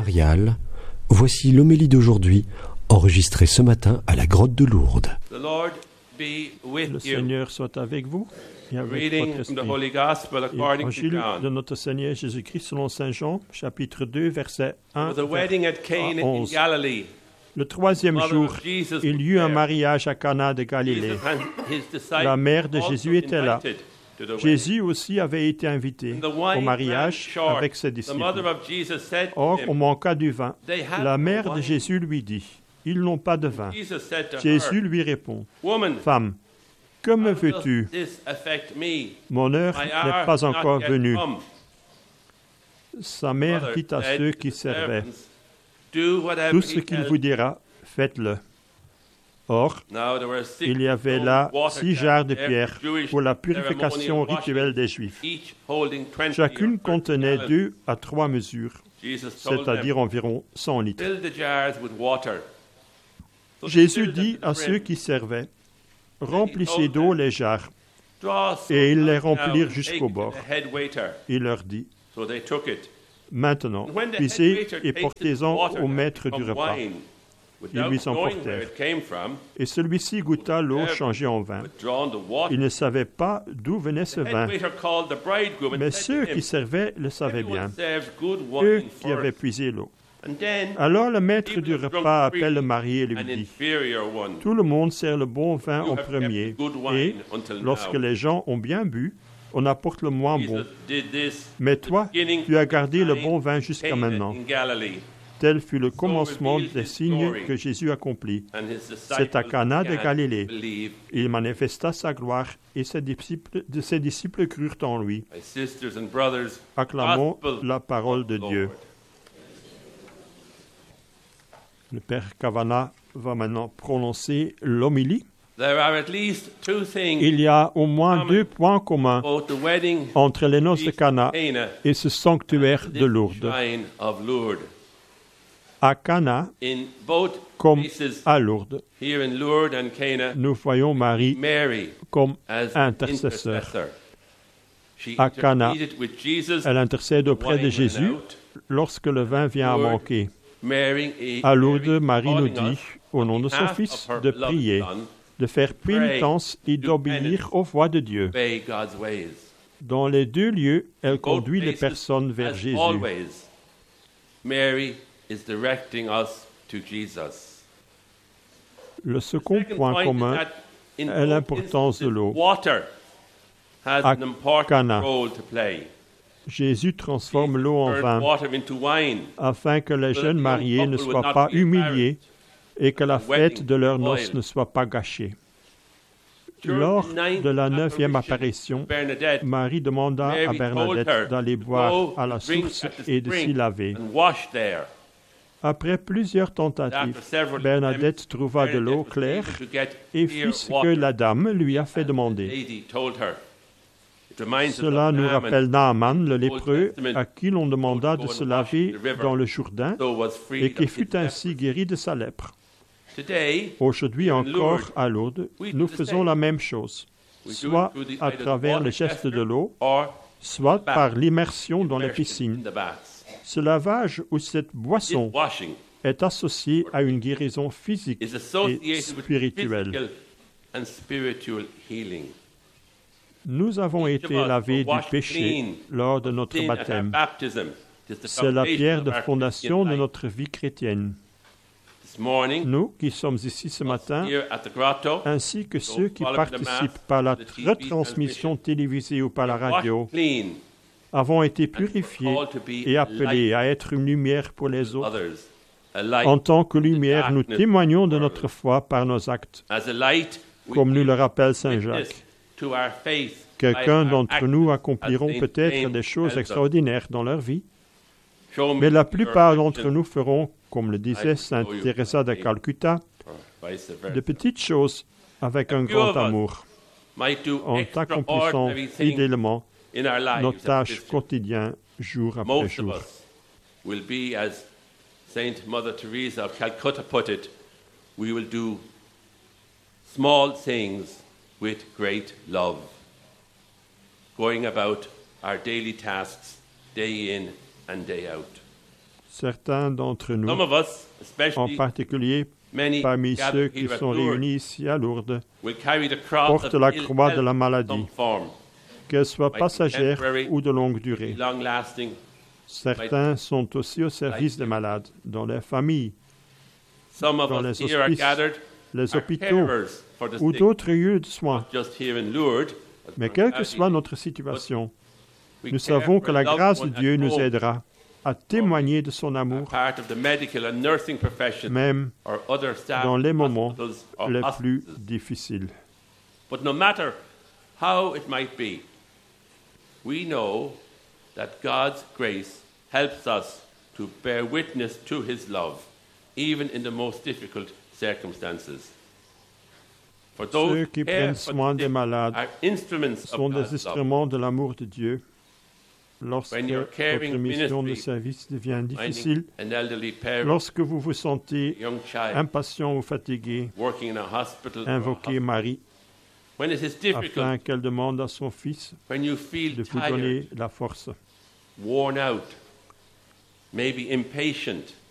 Marial, voici l'homélie d'aujourd'hui, enregistrée ce matin à la grotte de Lourdes. Le Seigneur soit avec vous et avec votre esprit. Évangile de notre Seigneur Jésus-Christ selon Saint Jean, chapitre 2, versets 1 à 11. Le troisième jour, il y eut un mariage à Cana de Galilée. La mère de Jésus était là. Jésus aussi avait été invité au mariage avec ses disciples. Or, on manqua du vin. La mère de Jésus lui dit, « Ils n'ont pas de vin. » Jésus lui répond, « Femme, que me veux-tu? Mon heure n'est pas encore venue. » Sa mère dit à ceux qui servaient, « Tout ce qu'il vous dira, faites-le. » Or, il y avait là 6 jarres de pierre pour la purification rituelle des Juifs. Chacune contenait 2 à 3 mesures, c'est-à-dire environ 100 litres. Jésus dit à ceux qui servaient, « Remplissez d'eau les jarres. » Et ils les remplirent jusqu'au bord. Il leur dit, « Maintenant, puisez et portez-en au maître du repas. » Ils lui s'emportèrent. Et celui-ci goûta l'eau changée en vin. Il ne savait pas d'où venait ce vin. Mais ceux qui servaient le savaient bien, eux qui avaient puisé l'eau. Alors le maître du repas appelle le marié et lui dit, « Tout le monde sert le bon vin en premier, et lorsque les gens ont bien bu, on apporte le moins bon. Mais toi, tu as gardé le bon vin jusqu'à maintenant. » Tel fut le commencement des signes que Jésus accomplit. C'est à Cana de Galilée. Il manifesta sa gloire et ses disciples crurent en lui. Acclamons la parole de Dieu. Le Père Kavanagh va maintenant prononcer l'homélie. Il y a au moins 2 points communs entre les noces de Cana et ce sanctuaire de Lourdes. À Cana, comme à Lourdes, nous voyons Marie comme intercesseur. À Cana, elle intercède auprès de Jésus lorsque le vin vient à manquer. À Lourdes, Marie nous dit, au nom de son Fils, de prier, de faire pénitence et d'obéir aux voies de Dieu. Dans les 2 lieux, elle conduit les personnes vers Jésus. Le second point commun est l'importance de l'eau. À Cana, Jésus transforme l'eau en vin afin que les jeunes mariés ne soient pas humiliés et que la fête de leurs noces ne soit pas gâchée. Lors de la 9e apparition, Marie demanda à Bernadette d'aller boire à la source et de s'y laver. Après plusieurs tentatives, Bernadette trouva de l'eau claire et fit ce que la dame lui a fait demander. Cela nous rappelle Naaman, le lépreux, à qui l'on demanda de se laver dans le Jourdain et qui fut ainsi guéri de sa lèpre. Aujourd'hui encore à Lourdes, nous faisons la même chose, soit à travers le geste de l'eau, soit par l'immersion dans les piscines. Ce lavage ou cette boisson est associé à une guérison physique et spirituelle. Nous avons été lavés du péché lors de notre baptême. C'est la pierre de fondation de notre vie chrétienne. Nous qui sommes ici ce matin, ainsi que ceux qui participent par la retransmission télévisée ou par la radio, avons été purifiés et appelés à être une lumière pour les autres. En tant que lumière, nous témoignons de notre foi par nos actes, comme nous le rappelle Saint Jacques. Quelqu'un d'entre nous accompliront peut-être des choses extraordinaires dans leur vie, mais la plupart d'entre nous feront, comme le disait Sainte Teresa de Calcutta, de petites choses avec un grand amour, en accomplissant fidèlement nos tâches quotidiennes jour après jour. Will be, as Saint Mother Teresa of Calcutta put it, we will do small things with great love, going about our daily tasks day in and day out. Certains d'entre nous, Some of us, en especially particulier many parmi ceux gathered qui here at sont Lourdes, réunis ici à Lourdes, will carry the cross portent of la ill croix de la health in maladie, some form, qu'elle soit like passagère temporary, ou de longue durée. long-lasting. Certains sont aussi au service des malades, dans les familles, Some of dans us les here are hospices, gathered les are hôpitaux carers for the ou sick, d'autres lieux de soins. not just here in Lourdes, but Mais for quelle que every- soit notre situation, we nous care savons for que a la loved grâce de one at Dieu nous home, aidera à témoigner de son amour, part of the medical and nursing profession, même or other staff dans les in moments hospitals or les plus hospices. difficiles. But no matter how it might be, we know that God's grace helps us to bear witness to His love, even in the most difficult circumstances. For those Ceux who qui care prennent for soin the des sick malades are instruments sont of des God's love. instruments de l'amour de Dieu. Lorsque When your caring votre mission de ministry, service devient Finding difficile, an elderly parent, lorsque vous vous sentez a young child, impatient ou fatigué, working in a hospital, or a invoquez Marie when it is difficult, afin qu'elle demande à son Fils when you feel de vous tired, donner la force. worn out, maybe impatient,